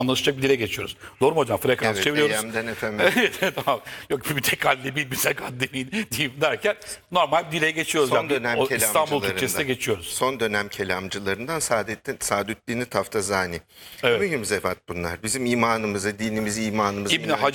anlaşılacak bir dile geçiyoruz. Doğru mu hocam? Frekans Evet, çeviriyoruz. AM'den FM'e. Evet, tamam. Yok bir tekallemin, bir sekaddemin diyeyim derken normal bir dile geçiyoruz. Son Yani dönem o İstanbul Türkçesi'ne kelamcılarından. geçiyoruz. Son dönem kelamcılarından Saadettin Taftazani. Evet. Mühim zevat bunlar. Bizim imanımızı, dinimizi, imanımızı, İbni Hacer